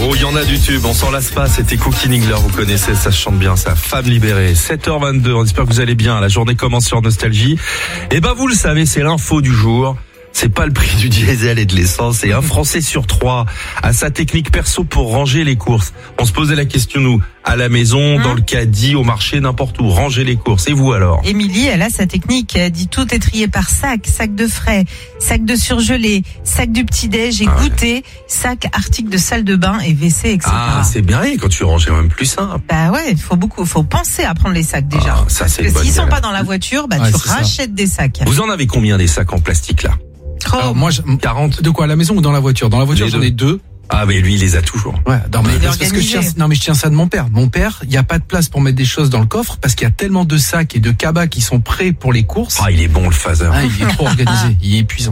Oh, il y en a du tube, on s'en lasse pas, c'était Cookie Ningler, vous connaissez, ça se chante bien, ça, Femme libérée, 7h22, on espère que vous allez bien, la journée commence sur Nostalgie. Et ben vous le savez, c'est l'info du jour. C'est pas le prix du diesel et de l'essence, c'est un Français sur 3 a sa technique perso pour ranger les courses. On se posait la question, nous, à la maison, dans le caddie, au marché, n'importe où, ranger les courses. Et vous alors? Émilie, elle a sa technique. Elle dit tout est trié par sac de frais, sac de surgelé, sac du petit-déj et goûter, sac article de salle de bain et WC, etc. Ah, c'est bien, quand tu ranges, c'est même plus simple. Bah ouais, faut penser à prendre les sacs déjà. Ah, ça, c'est parce que s'ils sont idée. pas dans la voiture, tu rachètes des sacs. Vous en avez combien des sacs en plastique là? Alors moi, 40. De quoi, à la maison ou dans la voiture? Dans la voiture, j'en ai 2. Ah, mais lui, il les a toujours. Ouais, non, mais Il est parce que organisé. je tiens ça de mon père. Mon père, il y a pas de place pour mettre des choses dans le coffre parce qu'il y a tellement de sacs et de cabas qui sont prêts pour les courses. Ah, il est bon le phaser. Ah, il est trop organisé, il est épuisant.